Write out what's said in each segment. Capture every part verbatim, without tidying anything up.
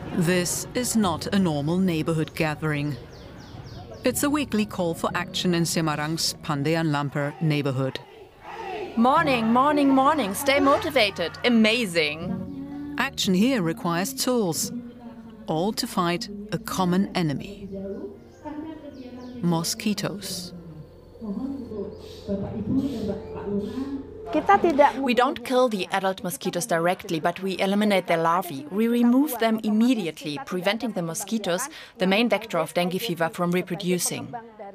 This is not a normal neighborhood gathering. It's a weekly call for action in Semarang's Pandean Lamper neighborhood. Morning, morning, morning. Stay motivated. Amazing. Action here requires tools, all to fight a common enemy: mosquitoes. We don't kill the adult mosquitoes directly, but we eliminate their larvae. We remove them immediately, preventing the mosquitoes, the main vector of dengue fever, from reproducing.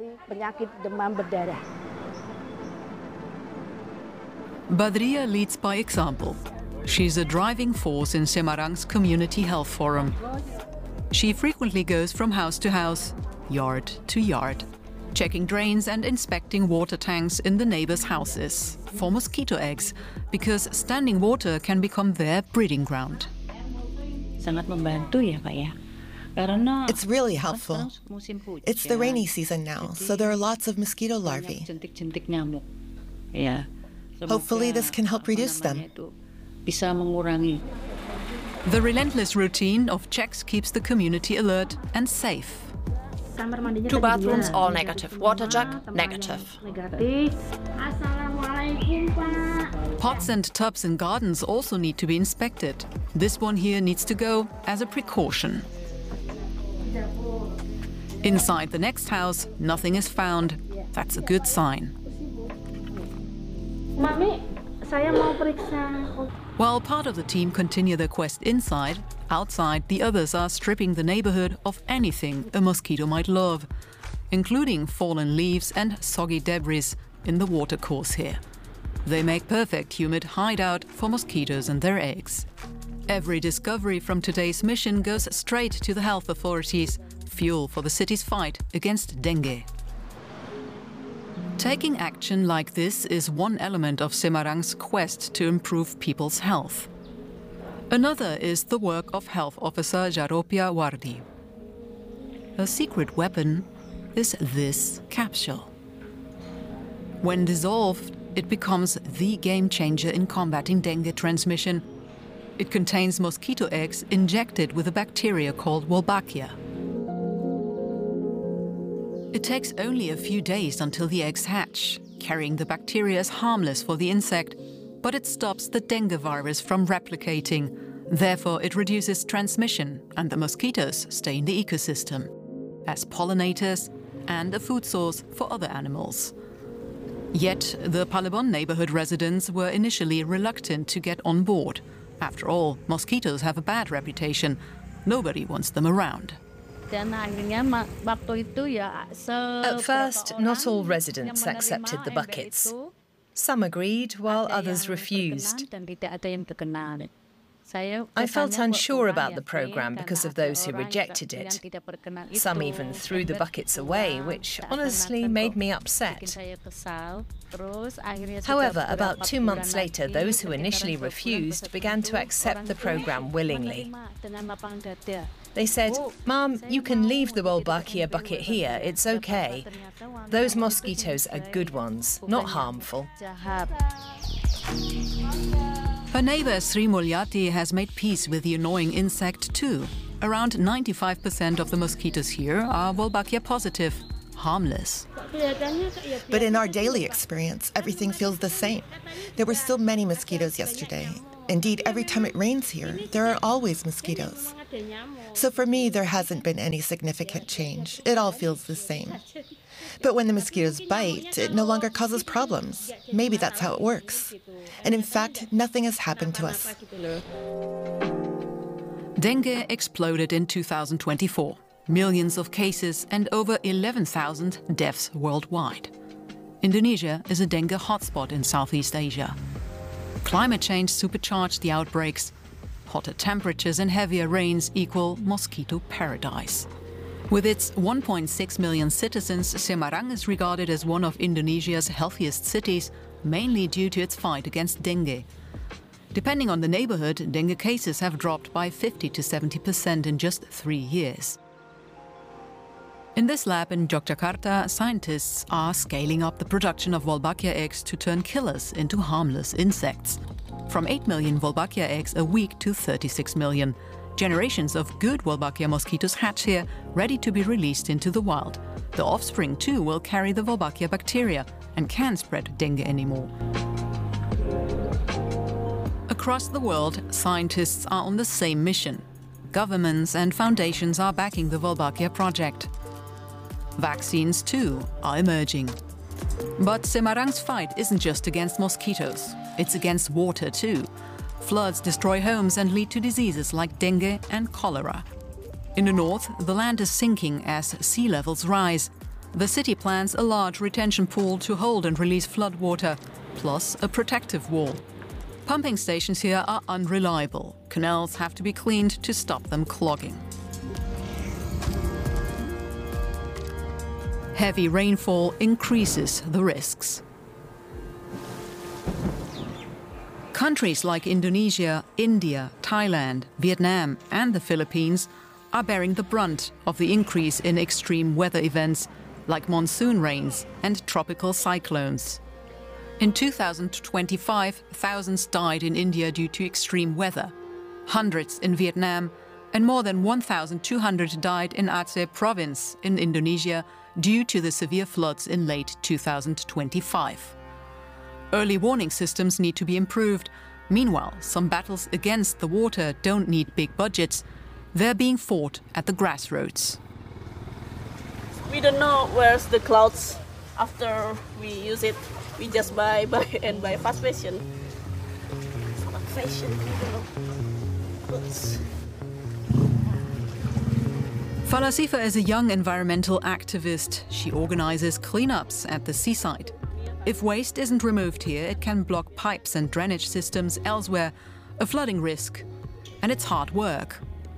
Badria leads by example. She's a driving force in Semarang's Community Health Forum. She frequently goes from house to house, yard to yard, checking drains and inspecting water tanks in the neighbors' houses for mosquito eggs, because standing water can become their breeding ground. It's really helpful. It's the rainy season now, so there are lots of mosquito larvae. Hopefully this can help reduce them. The relentless routine of checks keeps the community alert and safe. Two bathrooms, all negative. Water jug, negative. Pots and tubs in gardens also need to be inspected. This one here needs to go as a precaution. Inside the next house, nothing is found. That's a good sign. While part of the team continue their quest inside, outside the others are stripping the neighborhood of anything a mosquito might love, including fallen leaves and soggy debris in the watercourse here. They make perfect humid hideout for mosquitoes and their eggs. Every discovery from today's mission goes straight to the health authorities, fuel for the city's fight against dengue. Taking action like this is one element of Semarang's quest to improve people's health. Another is the work of health officer Jaropia Wardi. Her secret weapon is this capsule. When dissolved, it becomes the game changer in combating dengue transmission. It contains mosquito eggs injected with a bacteria called Wolbachia. It takes only a few days until the eggs hatch. Carrying the bacteria is harmless for the insect, but it stops the dengue virus from replicating. Therefore, it reduces transmission and the mosquitoes stay in the ecosystem as pollinators and a food source for other animals. Yet, the Palebon neighborhood residents were initially reluctant to get on board. After all, mosquitoes have a bad reputation. Nobody wants them around. At first, not all residents accepted the buckets. Some agreed, while others refused. I felt unsure about the program because of those who rejected it. Some even threw the buckets away, which honestly made me upset. However, about two months later, those who initially refused began to accept the program willingly. They said, "Mom, you can leave the Wolbachia bucket here, it's okay. Those mosquitoes are good ones, not harmful." Her neighbor Sri Mulyati has made peace with the annoying insect too. Around ninety-five percent of the mosquitoes here are Wolbachia positive, harmless. But in our daily experience, everything feels the same. There were still many mosquitoes yesterday. Indeed, every time it rains here, there are always mosquitoes. So for me, there hasn't been any significant change. It all feels the same. But when the mosquitoes bite, it no longer causes problems. Maybe that's how it works. And in fact, nothing has happened to us. Dengue exploded in two thousand twenty-four. Millions of cases and over eleven thousand deaths worldwide. Indonesia is a dengue hotspot in Southeast Asia. Climate change supercharged the outbreaks. Hotter temperatures and heavier rains equal mosquito paradise. With its one point six million citizens, Semarang is regarded as one of Indonesia's healthiest cities, mainly due to its fight against dengue. Depending on the neighborhood, dengue cases have dropped by fifty to seventy percent in just three years. In this lab in Yogyakarta, scientists are scaling up the production of Wolbachia eggs to turn killers into harmless insects. From eight million Wolbachia eggs a week to thirty-six million. Generations of good Wolbachia mosquitoes hatch here, ready to be released into the wild. The offspring, too, will carry the Wolbachia bacteria and can't spread dengue anymore. Across the world, scientists are on the same mission. Governments and foundations are backing the Wolbachia project. Vaccines, too, are emerging. But Semarang's fight isn't just against mosquitoes. It's against water, too. Floods destroy homes and lead to diseases like dengue and cholera. In the north, the land is sinking as sea levels rise. The city plans a large retention pool to hold and release floodwater, plus a protective wall. Pumping stations here are unreliable. Canals have to be cleaned to stop them clogging. Heavy rainfall increases the risks. Countries like Indonesia, India, Thailand, Vietnam and the Philippines are bearing the brunt of the increase in extreme weather events like monsoon rains and tropical cyclones. In two thousand twenty-five, thousands died in India due to extreme weather, hundreds in Vietnam, and more than one thousand two hundred died in Aceh province in Indonesia due to the severe floods in late two thousand twenty-five. Early warning systems need to be improved. Meanwhile, some battles against the water don't need big budgets. They're being fought at the grassroots. We don't know where's the clouds after we use it. We just buy, buy and buy fast fashion. Fast fashion, I don't know. Fala Siva is a young environmental activist. She organizes cleanups at the seaside. If waste isn't removed here, it can block pipes and drainage systems elsewhere, a flooding risk. And it's hard work.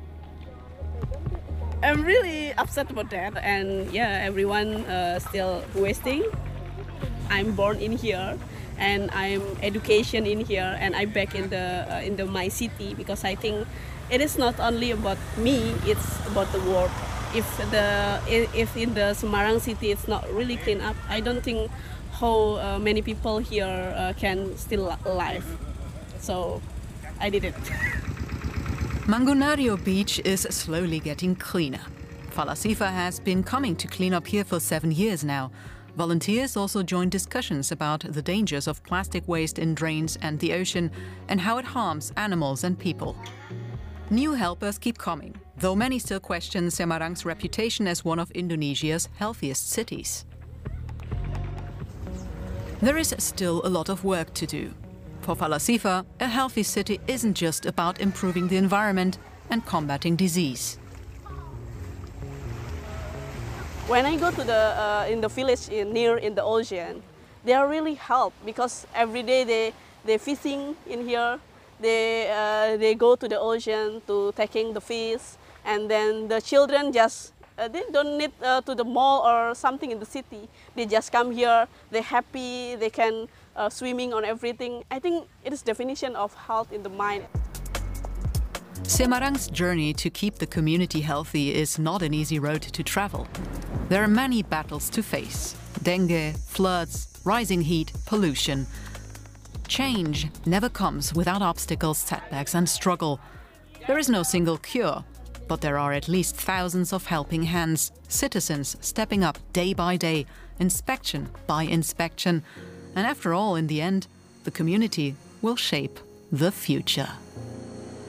I'm really upset about that, and yeah, everyone uh, still wasting. I'm born in here, and I'm education in here, and I back in the uh, in the my city because I think it is not only about me; it's about the world. If the if in the Semarang city it's not really clean up, I don't think how uh, many people here uh, can still alive. So I did it. Mangunario Beach is slowly getting cleaner. Fala Siva has been coming to clean up here for seven years now. Volunteers also join discussions about the dangers of plastic waste in drains and the ocean and how it harms animals and people. New helpers keep coming, though many still question Semarang's reputation as one of Indonesia's healthiest cities. There is still a lot of work to do. For Fala Siva, a healthy city isn't just about improving the environment and combating disease. When I go to the uh, in the village in, near in the ocean, they are really helped because every day they they fishing in here. They uh, they go to the ocean to taking the fish, and then the children just uh, they don't need uh, to the mall or something in the city. They just come here. They're happy. They can. Uh, swimming on everything. I think it is definition of health in the mind. Semarang's journey to keep the community healthy is not an easy road to travel. There are many battles to face: dengue, floods, rising heat, pollution. Change never comes without obstacles, setbacks and struggle. There is no single cure, but there are at least thousands of helping hands, citizens stepping up day by day, inspection by inspection. And after all, in the end, the community will shape the future.